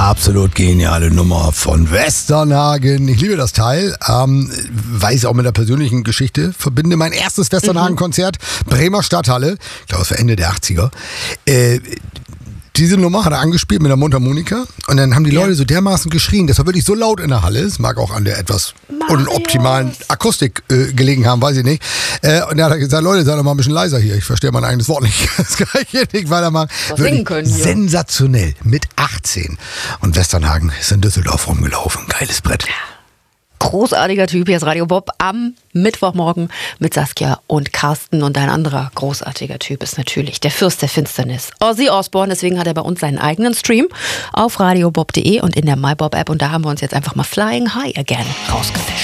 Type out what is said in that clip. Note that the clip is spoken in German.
Absolut geniale Nummer von Westernhagen. Ich liebe das Teil, weil ich es auch mit einer persönlichen Geschichte verbinde. Mein erstes Westernhagen-Konzert, Bremer Stadthalle, ich glaube, es war Ende der 80er. Diese Nummer hat er angespielt mit der Mundharmonika und dann haben die Leute so dermaßen geschrien, das war wirklich so laut in der Halle, es mag auch an der etwas unoptimalen Akustik gelegen haben, weiß ich nicht. Und dann hat er gesagt, Leute, seid doch mal ein bisschen leiser hier, ich verstehe mein eigenes Wort nicht, das kann ich hier nicht weitermachen. Singen können hier. Sensationell, mit 18. Und Westernhagen ist in Düsseldorf rumgelaufen, geiles Brett. Großartiger Typ, hier ist Radio Bob am Mittwochmorgen mit Saskia und Carsten. Und ein anderer großartiger Typ ist natürlich der Fürst der Finsternis, Ozzy Osbourne. Deswegen hat er bei uns seinen eigenen Stream auf radiobob.de und in der MyBob-App. Und da haben wir uns jetzt einfach mal Flying High Again rausgefischt.